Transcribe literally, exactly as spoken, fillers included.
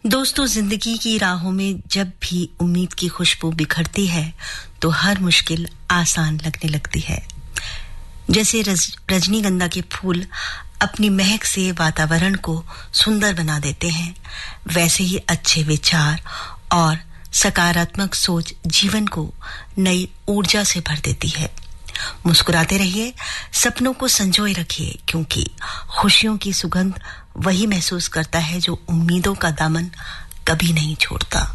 दोस्तों, जिंदगी की राहों में जब भी उम्मीद की खुशबू बिखरती है तो हर मुश्किल आसान लगने लगती है। जैसे रज, रजनीगंधा के फूल अपनी महक से वातावरण को सुंदर बना देते हैं, वैसे ही अच्छे विचार और सकारात्मक सोच जीवन को नई ऊर्जा से भर देती है। मुस्कुराते रहिए, सपनों को संजोए रखिए, क्योंकि खुशियों की सुगंध वही महसूस करता है जो उम्मीदों का दामन कभी नहीं छोड़ता।